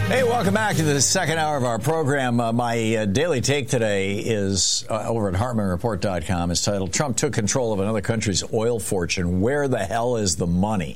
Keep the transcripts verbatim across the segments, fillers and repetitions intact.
Hey, welcome back to the second hour of our program. Uh, my uh, daily take today is uh, over at Hartman Report dot com. It's titled, Trump Took Control of Another Country's Oil Fortune. Where the hell is the money?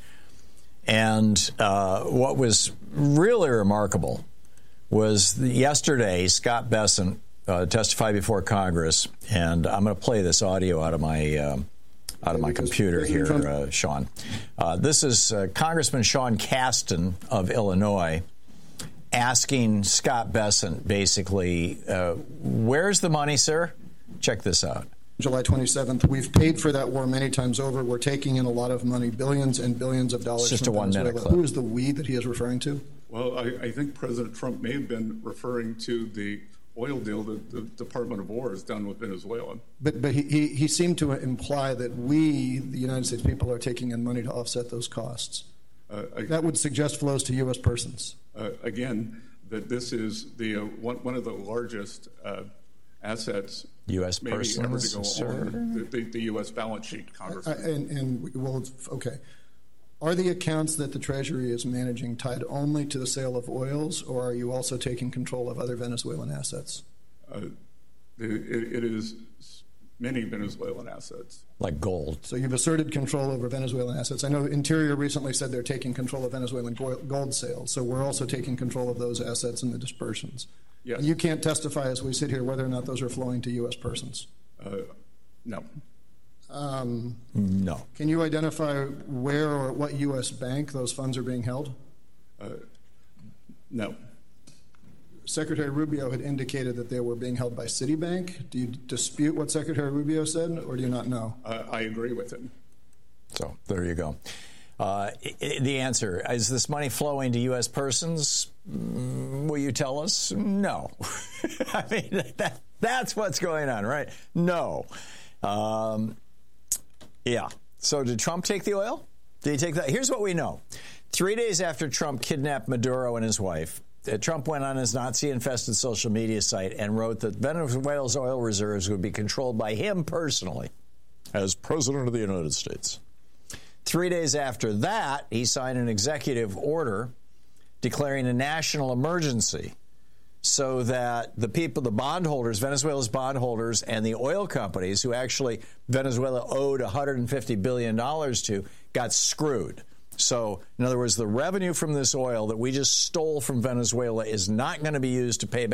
And uh, what was really remarkable was the, yesterday, Scott Bessent uh, testified before Congress, and I'm going to play this audio out of my uh, out of my computer here, uh, Sean. Uh, this is uh, Congressman Sean Casten of Illinois asking Scott Bessent, basically, uh, where's the money, sir? Check this out. July twenty-seventh, we've paid for that war many times over. We're taking in a lot of money, billions and billions of dollars. It's just from a one-minute Venezuela. clip. Who is the we that he is referring to? Well, I, I think President Trump may have been referring to the oil deal that the Department of War has done with Venezuela. But but he, he, he seemed to imply that we, the United States people, are taking in money to offset those costs. Uh, I, that would suggest flows to U S persons. Uh, again, that this is the uh, one, one of the largest uh, assets U S maybe persons, ever to go sir? on the, the, the U S balance sheet, Congressman. I, and, and well, okay. Are the accounts that the Treasury is managing tied only to the sale of oils, or are you also taking control of other Venezuelan assets? Uh, it, it is many Venezuelan assets. Like gold. So you've asserted control over Venezuelan assets. I know Interior recently said they're taking control of Venezuelan gold sales, so we're also taking control of those assets and the dispersions. Yes. You can't testify as we sit here whether or not those are flowing to U S persons. Uh, no. Um, no. Can you identify where or at what U S bank those funds are being held? Uh, no. Secretary Rubio had indicated that they were being held by Citibank. Do you dispute what Secretary Rubio said, or do you not know? Uh, I agree with him. So there you go. Uh, I- the answer, is this money flowing to U S persons? Mm, will you tell us? No. I mean, that, that's what's going on, right? No. Um, yeah. So did Trump take the oil? Did he take that? Here's what we know. Three days after Trump kidnapped Maduro and his wife, uh, Trump went on his Nazi-infested social media site and wrote that Venezuela's oil reserves would be controlled by him personally as President of the United States. Three days after that, he signed an executive order declaring a national emergency so that the people, the bondholders, Venezuela's bondholders and the oil companies who actually Venezuela owed one hundred fifty billion dollars to got screwed. So, in other words, the revenue from this oil that we just stole from Venezuela is not going to be used to pay back